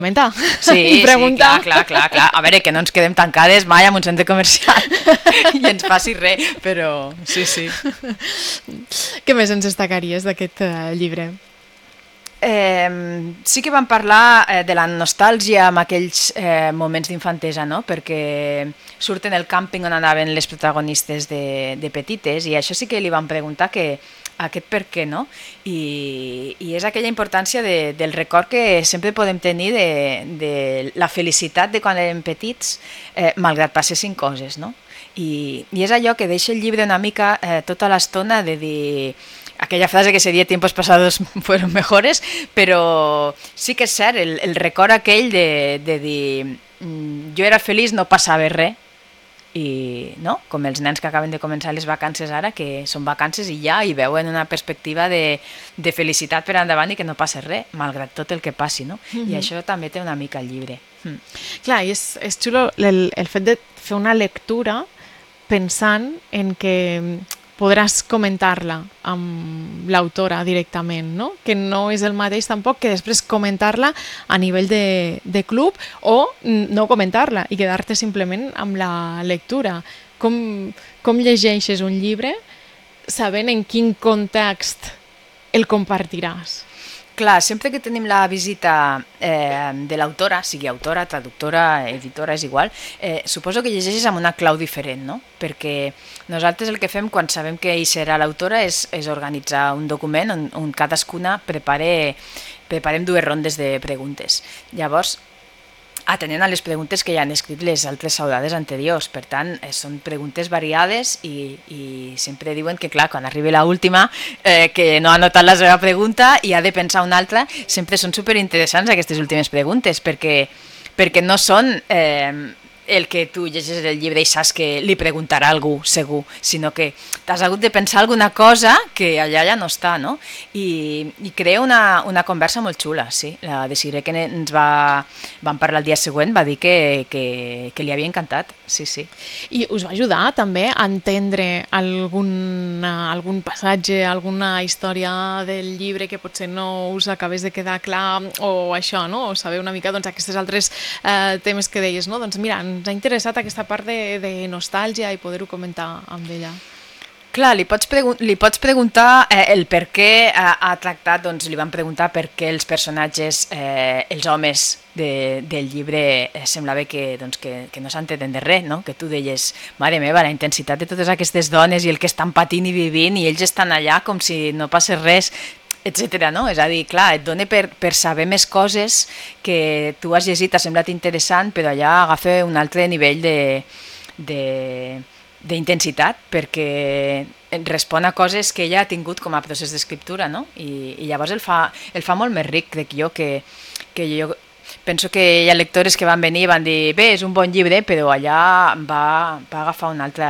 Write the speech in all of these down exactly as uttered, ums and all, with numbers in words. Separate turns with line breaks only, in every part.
comentar
sí,
i preguntar.
Sí, clar, clar, clar. A veure, que no ens quedem tancades mai amb un centre comercial i ens faci res, però sí, sí.
Què més ens destacaries d'aquest uh, llibre?
Eh, sí que vam parlar eh, de la nostàlgia amb aquells eh, moments d'infantesa, no? Perquè surten el càmping on anaven les protagonistes de, de petites i això sí que li van preguntar que aquest per què, no? I, i és aquella importància de, del record que sempre podem tenir de, de la felicitat de quan érem petits, eh, malgrat passessin coses, no? I, i és allò que deixa el llibre una mica eh, tota l'estona de dir aquella frase que seria tiempos pasados fueron mejores, però sí que és cert, el, el record aquell de, de dir jo era feliç, no passava res, i no? Com els nens que acaben de començar les vacances ara, que són vacances i ja, i veuen una perspectiva de, de felicitat per endavant i que no passa res, malgrat tot el que passi, no? Mm-hmm. I això també té una mica el llibre. Mm.
Clar, i és, és xulo el, el fet de fer una lectura pensant en que podràs comentar-la amb l'autora directament, no? Que no és el mateix tampoc que després comentar-la a nivell de, de club o no comentar-la i quedar-te simplement amb la lectura. Com, com llegeixes un llibre sabent en quin context el compartiràs?
Clar, sempre que tenim la visita eh, de l'autora, sigui autora, traductora, editora, és igual, eh, suposo que llegeixes amb una clau diferent, no? Perquè nosaltres el que fem quan sabem que hi serà l'autora és, és organitzar un document on, on cadascuna prepare, preparem dues rondes de preguntes. Llavors, atenent a les preguntes que ja han escrit les altres saudades anteriors. Per tant, eh, són preguntes variades i, i sempre diuen que, clar, quan arribi l'última, eh, que no ha notat la seva pregunta i ha de pensar una altra, sempre són superinteressants aquestes últimes preguntes, perquè, perquè no són eh, el que tu llegeixes el llibre i saps que li preguntarà algú, segur, sinó que t'has hagut de pensar alguna cosa que allà ja no està, no? I, i crea una, una conversa molt xula, sí. La de Siré, que ens va, vam parlar el dia següent, va dir que, que, que li havia encantat, sí, sí.
I us va ajudar també a entendre algun, algun passatge, alguna història del llibre que potser no us acabés de quedar clar o això, no? O saber una mica doncs, aquests altres eh, temes que deies, no? Doncs mira, ens ha interessat aquesta part de, de nostàlgia i poder-ho comentar amb ella.
Clar, li pots, pregu li pots preguntar eh, el per què eh, ha tractat, doncs li van preguntar per què els personatges, eh, els homes de, del llibre eh, semblava que, doncs, que, que no s'entenen de res, no? Que tu deies, mare meva, la intensitat de totes aquestes dones i el que estan patint i vivint i ells estan allà com si no passés res, etcètera, no? És a dir, clar, et dona per, per saber més coses que tu has llegit, t'ha semblat interessant, però allà agafa un altre nivell de... de d'intensitat, perquè respon a coses que ella ha tingut com a procés d'escriptura, no? I, i llavors el fa, el fa molt més ric, crec jo, que, que jo penso que hi ha lectores que van venir i van dir, bé, és un bon llibre, però allà va, va agafar un altre,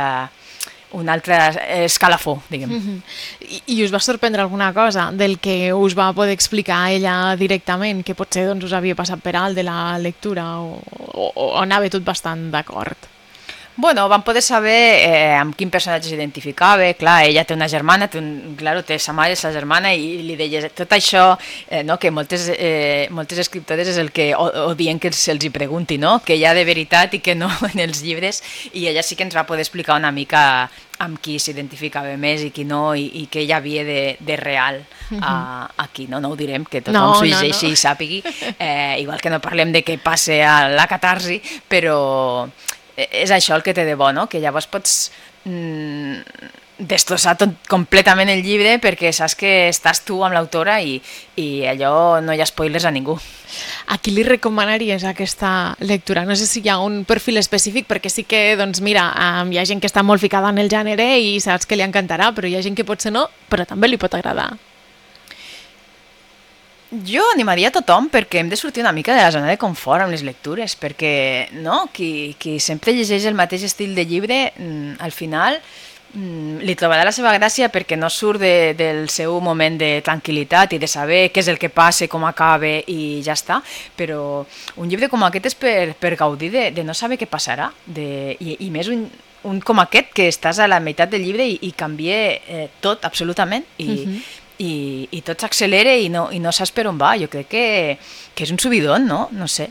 un altre escalafó, diguem.
Mm-hmm. I, I us va sorprendre alguna cosa del que us va poder explicar ella directament, que potser doncs, us havia passat per alt de la lectura o, o, o anava tot bastant d'acord?
Bueno, vam poder saber eh, amb quin personatge s'identificava, clar, ella té una germana, té, un, claro, té sa mare, sa germana, i li deia tot això, eh, no, que moltes, eh, moltes escriptores és el que odien que se'ls hi pregunti, no? Que hi ha de veritat i que no en els llibres, i ella sí que ens va poder explicar una mica amb qui s'identificava més i qui no, i, i què hi havia de, de real uh, aquí, no? No ho direm, que tothom
no,
s'ho llegeixi
no, no.
i sàpigui, eh, igual que no parlem de què passe a la catarsi, però és això el que té de bo, no? Que llavors pots mm, destrossar tot completament el llibre perquè saps que estàs tu amb l'autora i, i allò no hi ha spoilers a ningú.
A qui li recomanaries aquesta lectura? No sé si hi ha un perfil específic, perquè sí que, doncs mira, hi ha gent que està molt ficada en el gènere i saps que li encantarà, però hi ha gent que potser no, però també li pot agradar.
Jo animaria a tothom perquè hem de sortir una mica de la zona de confort amb les lectures, perquè no? qui, qui sempre llegeix el mateix estil de llibre, al final li trobarà la seva gràcia perquè no surt de, del seu moment de tranquil·litat i de saber què és el que passa, com acaba i ja està, però un llibre com aquest és per, per gaudir de, de no saber què passarà, de, i, i més un, un com aquest que estàs a la meitat del llibre i, i canvia eh, tot absolutament i, uh-huh. i, i tot s'accelera i no, i no saps per on va. Jo crec que, que és un subidon, no? No sé.